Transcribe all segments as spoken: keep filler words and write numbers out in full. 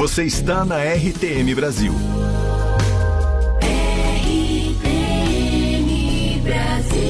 Você está na R T M Brasil. R T M Brasil.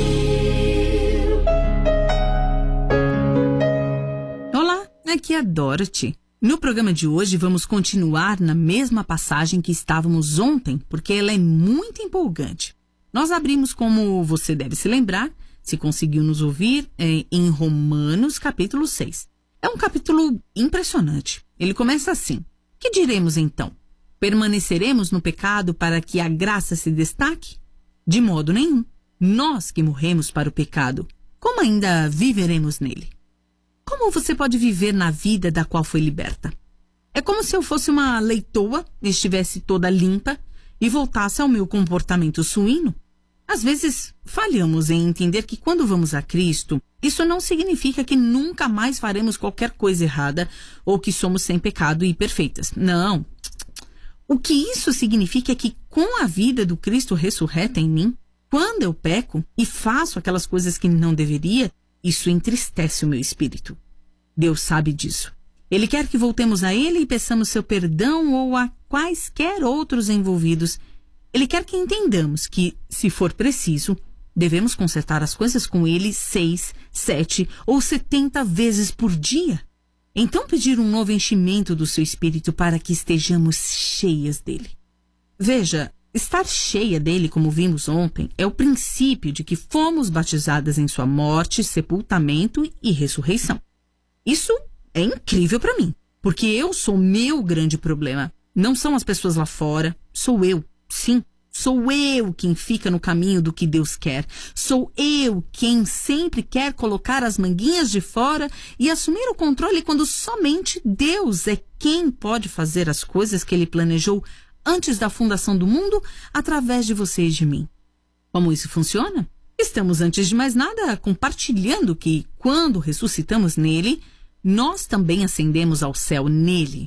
Olá, aqui é a Dorothy. No programa de hoje vamos continuar na mesma passagem que estávamos ontem, porque ela é muito empolgante. Nós abrimos, como você deve se lembrar, se conseguiu nos ouvir, é, em Romanos capítulo seis. É um capítulo impressionante. Ele começa assim: que diremos então? Permaneceremos no pecado para que a graça se destaque? De modo nenhum. Nós que morremos para o pecado, como ainda viveremos nele? Como você pode viver na vida da qual foi liberta? É como se eu fosse uma leitoa, estivesse toda limpa e voltasse ao meu comportamento suíno. Às vezes, falhamos em entender que quando vamos a Cristo, isso não significa que nunca mais faremos qualquer coisa errada ou que somos sem pecado e perfeitas. Não. O que isso significa é que com a vida do Cristo ressurreta em mim, quando eu peco e faço aquelas coisas que não deveria, isso entristece o meu espírito. Deus sabe disso. Ele quer que voltemos a Ele e peçamos seu perdão ou a quaisquer outros envolvidos. Ele quer que entendamos que, se for preciso, devemos consertar as coisas com Ele seis, sete ou setenta vezes por dia. Então pedir um novo enchimento do seu espírito para que estejamos cheias dele. Veja, estar cheia dele, como vimos ontem, é o princípio de que fomos batizadas em sua morte, sepultamento e ressurreição. Isso é incrível para mim, porque eu sou meu grande problema. Não são as pessoas lá fora, sou eu. Sim, sou eu quem fica no caminho do que Deus quer. Sou eu quem sempre quer colocar as manguinhas de fora e assumir o controle quando somente Deus é quem pode fazer as coisas que Ele planejou antes da fundação do mundo através de você e de mim. Como isso funciona? Estamos, antes de mais nada, compartilhando que, quando ressuscitamos nele, nós também ascendemos ao céu nele.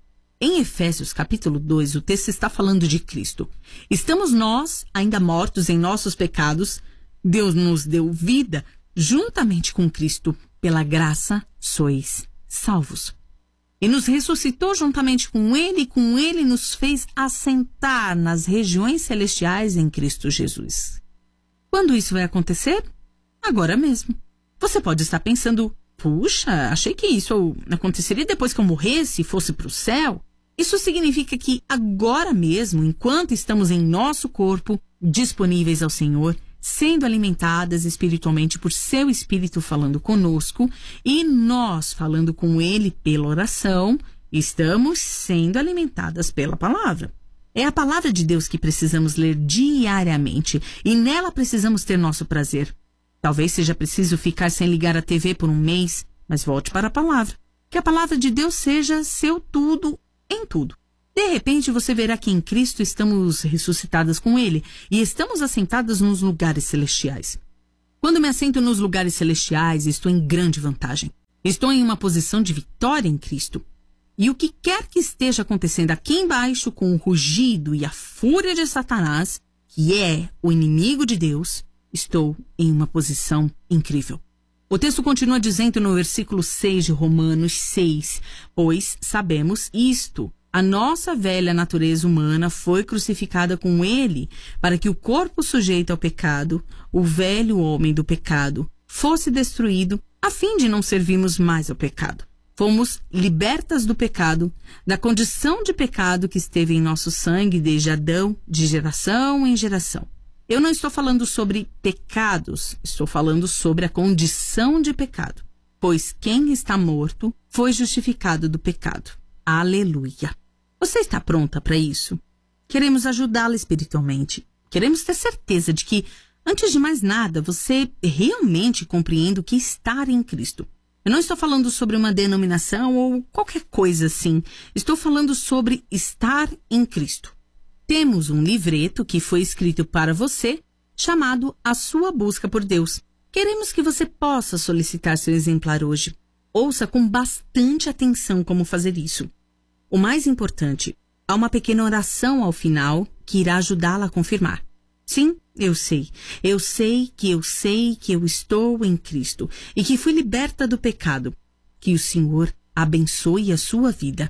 Em Efésios capítulo dois, o texto está falando de Cristo. Estamos nós, ainda mortos em nossos pecados. Deus nos deu vida juntamente com Cristo. Pela graça sois salvos. E nos ressuscitou juntamente com Ele, e com Ele nos fez assentar nas regiões celestiais em Cristo Jesus. Quando isso vai acontecer? Agora mesmo. Você pode estar pensando: puxa, achei que isso aconteceria depois que eu morresse e fosse para o céu. Isso significa que agora mesmo, enquanto estamos em nosso corpo, disponíveis ao Senhor, sendo alimentadas espiritualmente por seu Espírito falando conosco, e nós falando com Ele pela oração, estamos sendo alimentadas pela palavra. É a palavra de Deus que precisamos ler diariamente, e nela precisamos ter nosso prazer. Talvez seja preciso ficar sem ligar a T V por um mês, mas volte para a palavra. Que a palavra de Deus seja seu tudo em tudo. De repente você verá que em Cristo estamos ressuscitadas com Ele e estamos assentadas nos lugares celestiais. Quando me assento nos lugares celestiais, estou em grande vantagem. Estou em uma posição de vitória em Cristo. E o que quer que esteja acontecendo aqui embaixo com o rugido e a fúria de Satanás, que é o inimigo de Deus, estou em uma posição incrível. O texto continua dizendo no versículo seis de Romanos seis, pois sabemos isto, a nossa velha natureza humana foi crucificada com Ele, para que o corpo sujeito ao pecado, o velho homem do pecado, fosse destruído, a fim de não servirmos mais ao pecado. Fomos libertas do pecado, da condição de pecado que esteve em nosso sangue desde Adão, de geração em geração. Eu não estou falando sobre pecados, estou falando sobre a condição de pecado. Pois quem está morto foi justificado do pecado. Aleluia! Você está pronta para isso? Queremos ajudá-la espiritualmente. Queremos ter certeza de que, antes de mais nada, você realmente compreende o que é estar em Cristo. Eu não estou falando sobre uma denominação ou qualquer coisa assim. Estou falando sobre estar em Cristo. Temos um livreto que foi escrito para você, chamado A Sua Busca por Deus. Queremos que você possa solicitar seu exemplar hoje. Ouça com bastante atenção como fazer isso. O mais importante, há uma pequena oração ao final que irá ajudá-la a confirmar. Sim, eu sei. Eu sei que eu sei que eu estou em Cristo e que fui liberta do pecado. Que o Senhor abençoe a sua vida.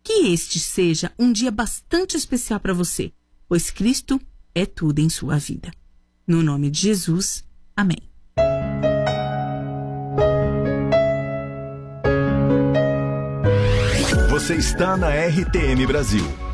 Que este seja um dia bastante especial para você, pois Cristo é tudo em sua vida. No nome de Jesus, amém. Você está na R T M Brasil.